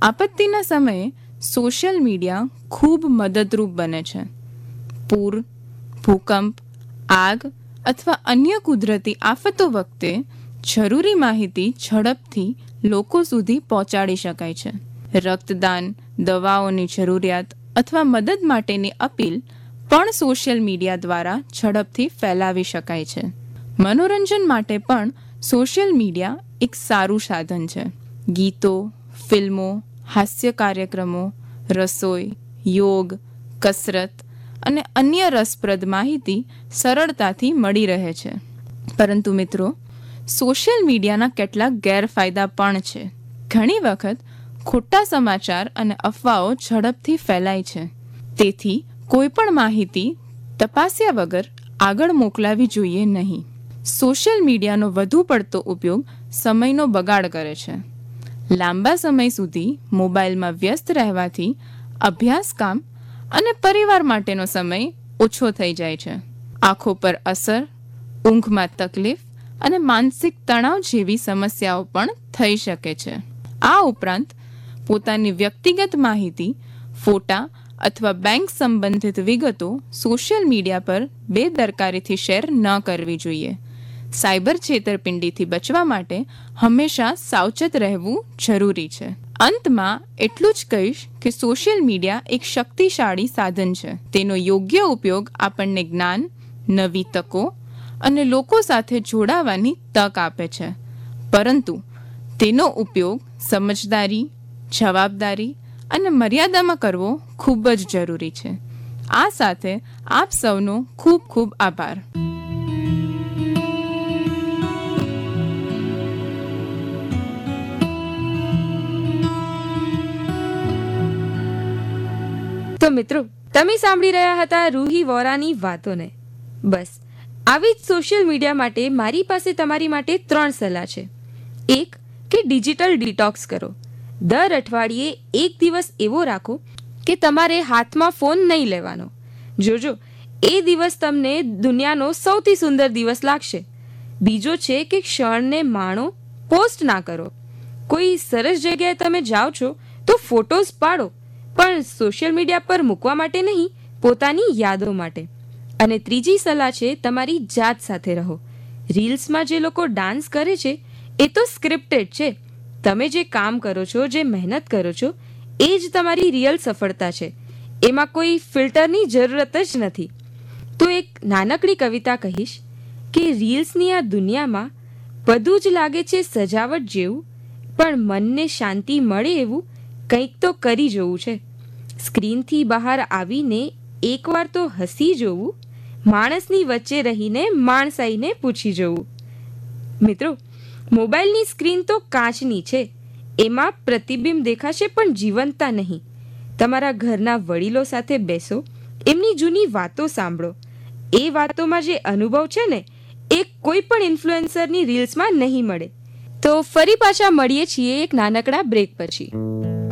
આપત્તિના સમયે social media ખૂબ મદદરૂપ બને છે. પૂર, ભૂકંપ, આગ અથવા અન્ય કુદરતી આફતો વખતે જરૂરી માહિતી ઝડપથી લોકો સુધી પહોંચાડી શકાય છે. રક્તદાન, દવાઓની જરૂરિયાત અથવા મદદ માટેની અપીલ પણ સોશિયલ મીડિયા દ્વારા ઝડપથી ફેલાવી શકાય છે. મનોરંજન માટે પણ સોશિયલ મીડિયા એક સારું સાધન છે. ગીતો, ફિલ્મો, હાસ્ય કાર્યક્રમો, રસોઈ, યોગ, કસરત અને અન્ય રસપ્રદ માહિતી સરળતાથી મળી રહે છે. પરંતુ મિત્રો, સોશિયલ મીડિયાના કેટલાક ગેરફાયદા પણ છે. ઘણી વખત ખોટા સમાચાર અને અફવાઓ ઝડપથી ફેલાય છે. તેથી કોઈ પણ માહિતી તપાસ્યા વગર આગળ મોકલાવી જોઈએ નહીં. સોશિયલ મીડિયાનો વધુ પડતો ઉપયોગ સમયનો બગાડ કરે છે. લાંબા સમય સુધી મોબાઈલમાં વ્યસ્ત રહેવાથી અભ્યાસ, કામ અને પરિવાર માટેનો સમય ઓછો થઈ જાય છે. આંખો પર અસર, ઊંઘમાં તકલીફ અને માનસિક તણાવ જેવી સમસ્યાઓ પણ થઈ શકે છે. આ ઉપરાંત પોતાની વ્યક્તિગત માહિતી, ફોટા અથવા બેંક સંબંધિત વિગતો સોશિયલ મીડિયા પર બેદરકારીથી શેર ન કરવી જોઈએ. સાયબર છેતરપિંડીથી બચવા માટે હંમેશા સાવચેત રહેવું જરૂરી છે. અંતમાં એટલું જ કહીશ કે સોશિયલ મીડિયા એક શક્તિશાળી સાધન છે. તેનો યોગ્ય ઉપયોગ આપણને જ્ઞાન, નવી તકો અને લોકો સાથે જોડાવાની તક આપે છે. પરંતુ તેનો ઉપયોગ સમજદારી, જવાબદારી અને મર્યાદામાં કરવો ખૂબ જ જરૂરી છે. આ સાથે આપ સૌનો ખૂબ ખૂબ આભાર. તો મિત્રો, તમે સાંભળી રહ્યા હતા રૂહી વોરાની વાતોને. બસ આવી જ સોશિયલ મીડિયા માટે મારી પાસે તમારી માટે 3 સલાહ છે. 1 કે ડિજિટલ ડિટોક્સ કરો. દર અઠવાડિયે એક દિવસ એવો રાખો કે તમારે હાથમાં ફોન નહીં લેવાનો. જોજો, એ દિવસ તમને દુનિયાનો સૌથી સુંદર દિવસ લાગશે. બીજો છે કે ક્ષણને માણો, પોસ્ટ ના કરો. કોઈ સરસ જગ્યાએ તમે જાઓ છો તો ફોટોઝ પાડો, પણ સોશિયલ મીડિયા પર મૂકવા માટે નહીં, પોતાની યાદો માટે. અને ત્રીજી સલાહ છે, તમારી જાત સાથે રહો. રીલ્સમાં જે લોકો ડાન્સ કરે છે એ તો સ્ક્રિપ્ટેડ છે. તમે જે કામ કરો છો, જે મહેનત કરો છો, એ જ તમારી રિયલ સફળતા છે. એમાં કોઈ ફિલ્ટરની જરૂરત જ નથી. તો એક નાનકડી કવિતા કહીશ કે રીલ્સની આ દુનિયામાં બધું જ લાગે છે સજાવટ જેવું, પણ મનને શાંતિ મળે એવું કંઈક તો કરી જોવું છે. સ્ક્રીનથી બહાર આવીને એકવાર તો હસી જોવું, માણસની વચ્ચે રહીને માણસાઈને પૂછી જોવું. મિત્રો, મોબાઈલની સ્ક્રીન તો કાચની છે. એમાં પ્રતિબિંબ દેખાશે પણ જીવંતતા નહીં. તમારા ઘરના વડીલો સાથે બેસો, એમની જૂની વાતો સાંભળો. એ વાતોમાં જે અનુભવ છે ને, એ કોઈ પણ ઇન્ફ્લુએન્સરની રીલ્સમાં નહીં મળે. તો ફરી પાછા મળીએ છીએ એક નાનકડા બ્રેક પછી.